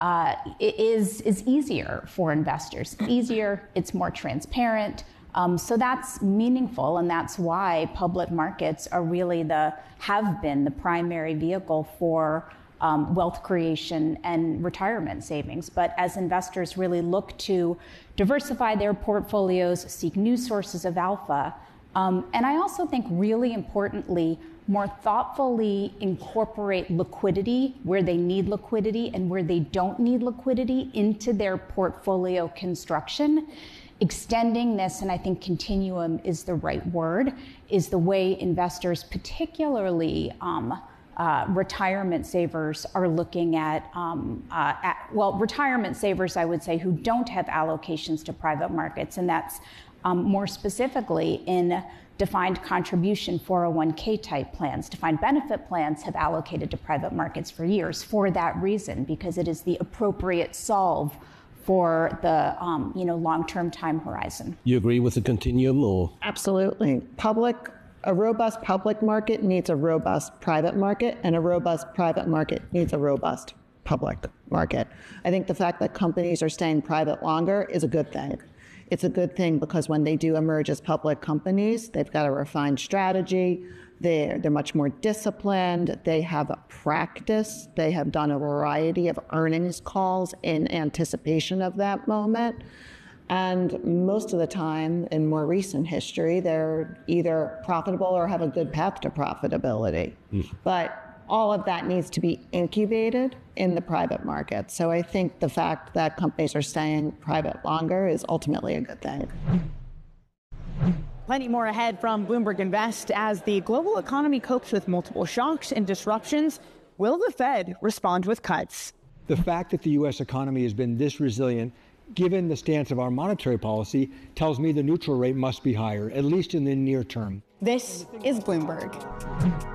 is easier for investors. It's easier, it's more transparent. So that's meaningful, and that's why public markets are really have been the primary vehicle for wealth creation and retirement savings. But as investors really look to diversify their portfolios, seek new sources of alpha, and I also think really importantly, more thoughtfully incorporate liquidity where they need liquidity and where they don't need liquidity into their portfolio construction. Extending this, and I think continuum is the right word, is the way investors, particularly retirement savers, are looking at, retirement savers, I would say, who don't have allocations to private markets, and that's more specifically in defined contribution 401k type plans. Defined benefit plans have allocated to private markets for years for that reason, because it is the appropriate solve for the long-term time horizon. You agree with the continuum, or? Absolutely. A robust public market needs a robust private market, and a robust private market needs a robust public market. I think the fact that companies are staying private longer is a good thing. It's a good thing because when they do emerge as public companies, they've got a refined strategy. They're much more disciplined. They have a practice. They have done a variety of earnings calls in anticipation of that moment. And most of the time, in more recent history, they're either profitable or have a good path to profitability. But all of that needs to be incubated in the private market. So I think the fact that companies are staying private longer is ultimately a good thing. Plenty more ahead from Bloomberg Invest as the global economy copes with multiple shocks and disruptions. Will the Fed respond with cuts? The fact that the U.S. economy has been this resilient, given the stance of our monetary policy, tells me the neutral rate must be higher, at least in the near term. This is Bloomberg.